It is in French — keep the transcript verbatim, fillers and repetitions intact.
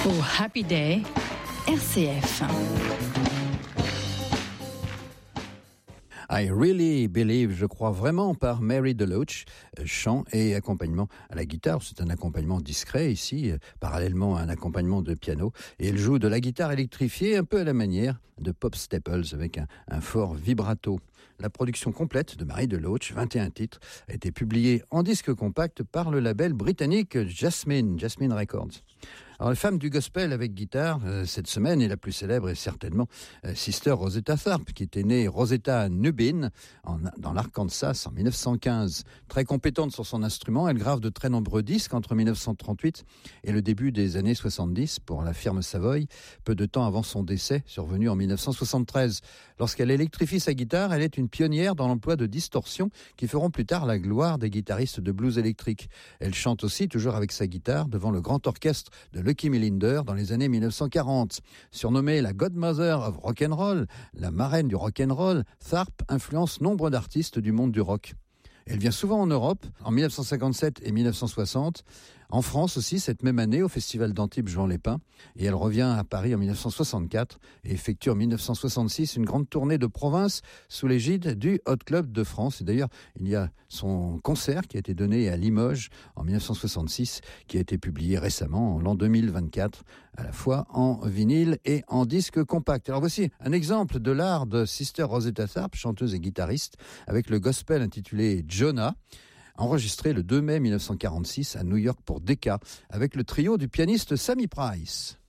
Oh Happy Day, R C F. I Really Believe, je crois vraiment, par Mary DeLoach, chant et accompagnement à la guitare. C'est un accompagnement discret ici, parallèlement à un accompagnement de piano. Et elle joue de la guitare électrifiée un peu à la manière de Pop Staples avec un, un fort vibrato. La production complète de Mary DeLoach, vingt et un titres, a été publiée en disque compact par le label britannique Jasmine, Jasmine Records. Alors, la femme du gospel avec guitare, euh, cette semaine, et la plus célèbre est certainement euh, Sister Rosetta Tharpe, qui était née Rosetta Nubin, en, dans l'Arkansas, en mille neuf cent quinze. Très compétente sur son instrument, elle grave de très nombreux disques entre mille neuf cent trente-huit et le début des années soixante-dix pour la firme Savoy, peu de temps avant son décès, survenu en mille neuf cent soixante-treize. Lorsqu'elle électrifie sa guitare, elle est une pionnière dans l'emploi de distorsions qui feront plus tard la gloire des guitaristes de blues électrique. Elle chante aussi, toujours avec sa guitare, devant le grand orchestre de Lucky Millinder dans les années mille neuf cent quarante. Surnommée la Godmother of Rock'n'Roll, la marraine du rock'n'roll, Tharpe influence nombre d'artistes du monde du rock. Elle vient souvent en Europe, en mille neuf cent cinquante-sept et mille neuf cent soixante, en France aussi cette même année au Festival d'Antibes Jean Lépin, et elle revient à Paris en mille neuf cent soixante-quatre et effectue en mille neuf cent soixante-six une grande tournée de province sous l'égide du Hot Club de France. Et d'ailleurs, il y a son concert qui a été donné à Limoges en mille neuf cent soixante-six, qui a été publié récemment en l'an deux mille vingt-quatre, à la fois en vinyle et en disque compact. Alors voici un exemple de l'art de Sister Rosetta Tharpe, chanteuse et guitariste, avec le gospel intitulé Jonah, enregistré le deux mai mille neuf cent quarante-six à New York pour Decca, avec le trio du pianiste Sammy Price.